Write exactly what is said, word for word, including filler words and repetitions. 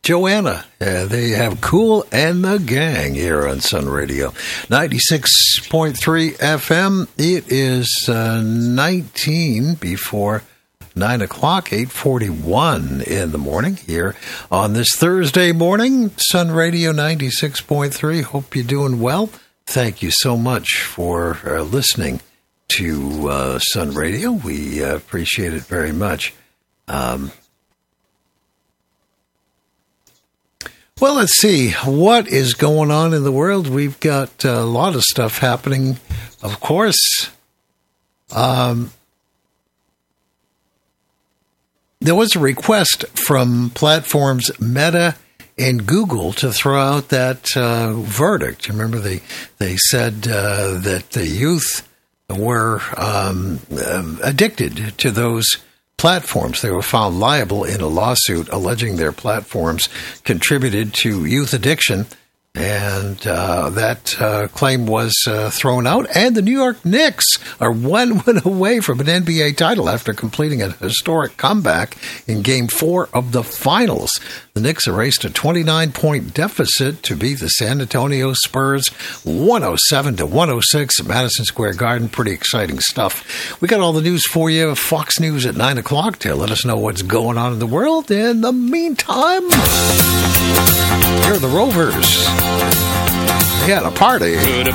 Joanna. Uh, they have Kool and the Gang here on Sun Radio. ninety-six point three F M. It is uh, nineteen before nine o'clock, eight forty-one in the morning here on this Thursday morning. Sun Radio ninety-six point three. Hope you're doing well. Thank you so much for uh, listening to uh, Sun Radio. We uh, appreciate it very much. Um, well, let's see. What is going on in the world? We've got a lot of stuff happening, of course. Um, there was a request from platforms Meta and Google to throw out that uh, verdict. Remember, they they said uh, that the youth were um, uh, addicted to those platforms. They were found liable in a lawsuit alleging their platforms contributed to youth addiction. And uh, that uh, claim was uh, thrown out. And the New York Knicks are one win away from an N B A title after completing a historic comeback in Game four of the Finals. The Knicks erased a twenty-nine point deficit to beat the San Antonio Spurs one oh seven to one oh six at Madison Square Garden. Pretty exciting stuff. We got all the news for you. Fox News at nine o'clock to let us know what's going on in the world. In the meantime, here are the Rovers. They had a party.